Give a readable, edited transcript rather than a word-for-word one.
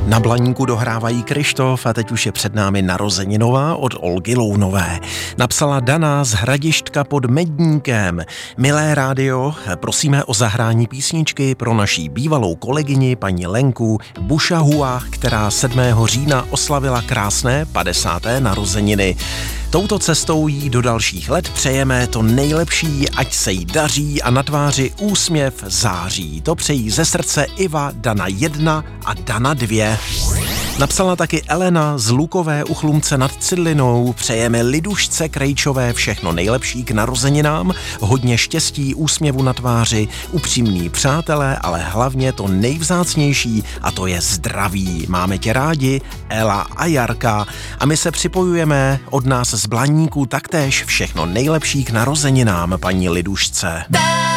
Na Blaníku dohrávají Kryštof a teď už je před námi narozeninová od Olgy Lounové. Napsala Dana z Hradišťka pod Medníkem. Milé rádio, prosíme o zahrání písničky pro naší bývalou kolegyni paní Lenku Bušahua, která 7. října oslavila krásné 50. narozeniny. Touto cestou jí do dalších let přejeme to nejlepší, ať se jí daří a na tváři úsměv září. To přejí ze srdce Iva, Dana 1 a Dana 2. Napsala taky Elena z Lukové u Chlumce nad Cidlinou. Přejeme Lidušce Krejčové všechno nejlepší k narozeninám, hodně štěstí, úsměvu na tváři, upřímní přátelé, ale hlavně to nejvzácnější a to je zdraví. Máme tě rádi, Ela a Jarka. A my se připojujeme od nás z Blaníku taktéž všechno nejlepší k narozeninám paní Lidušce.